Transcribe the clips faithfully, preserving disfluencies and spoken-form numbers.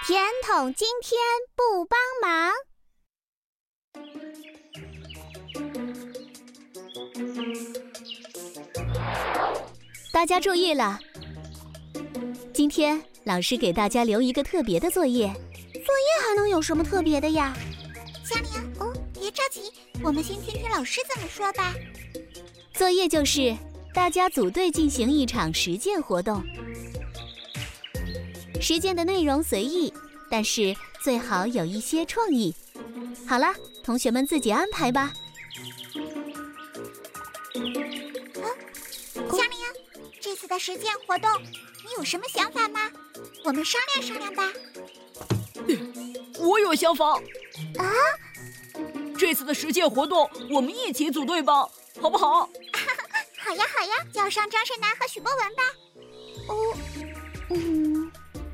甜筒今天不帮忙。大家注意了，今天老师给大家留一个特别的作业。 作业还能有什么特别的呀？ 小玲，哦，别着急，我们先听听老师怎么说吧。 作业就是大家组队进行一场实践活动。实践的内容随意，但是最好有一些创意。好了，同学们自己安排吧。 啊，小玲，这次的实践活动，你有什么想法吗？我们商量商量吧。 我有想法。 啊？ 这次的实践活动，我们一起组队吧，好不好？ 好呀好呀，叫上张胜男和许博文吧。 哦，嗯。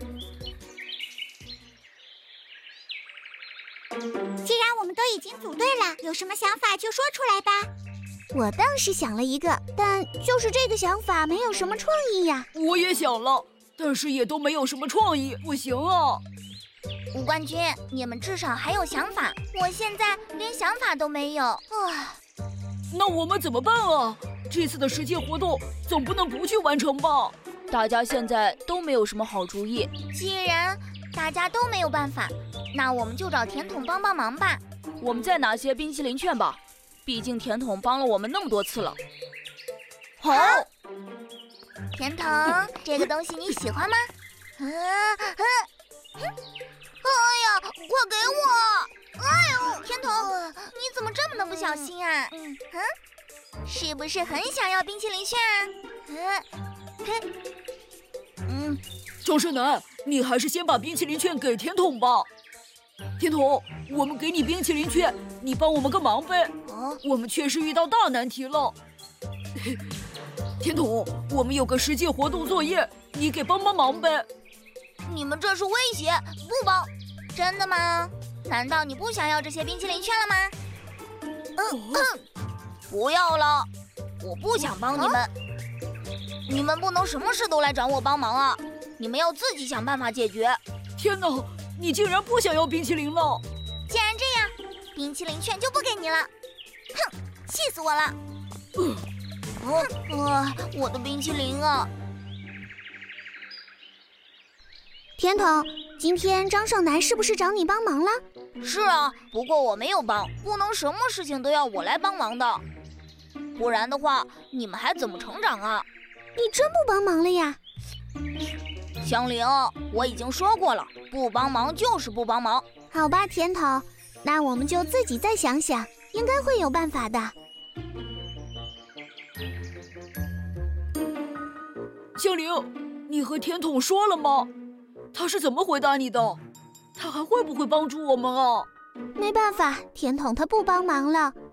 既然我们都已经组队了，有什么想法就说出来吧。 我倒是想了一个，但就是这个想法没有什么创意呀。 我也想了，但是也都没有什么创意，不行啊。 吴冠军，你们至少还有想法，我现在连想法都没有。啊， 那我们怎么办啊？这次的实践活动总不能不去完成吧？大家现在都没有什么好主意。 既然大家都没有办法，那我们就找甜筒帮帮忙吧。 我们再拿些冰淇淋券吧，毕竟甜筒帮了我们那么多次了。好， 甜筒，这个东西你喜欢吗？啊啊！哎呀，快给我！哎呦，甜筒，你怎么这么的不小心啊？嗯嗯，是不是很想要冰淇淋券啊？嗯哼， 嗯，张胜男，你还是先把冰淇淋券给甜筒吧。甜筒，我们给你冰淇淋券，你帮我们个忙呗。 哦， 我们确实遇到大难题了。甜筒，我们有个实践活动作业，你给帮帮忙呗。 你们这是威胁，不帮！真的吗？难道你不想要这些冰淇淋券了吗？嗯嗯，不要了，我不想帮你们。啊、你们不能什么事都来找我帮忙啊！你们要自己想办法解决。 天哪，你竟然不想要冰淇淋了！ 既然这样，冰淇淋券就不给你了。哼，气死我了！哦啊，我的冰淇淋啊！ 甜筒，今天张胜男是不是找你帮忙了？ 是啊，不过我没有帮，不能什么事情都要我来帮忙的，不然的话，你们还怎么成长啊？ 你真不帮忙了呀？ 香菱，我已经说过了，不帮忙就是不帮忙。 好吧，甜筒，那我们就自己再想想，应该会有办法的。 香菱，你和甜筒说了吗？他是怎么回答你的？他还会不会帮助我们啊？ 没办法，甜筒他不帮忙了，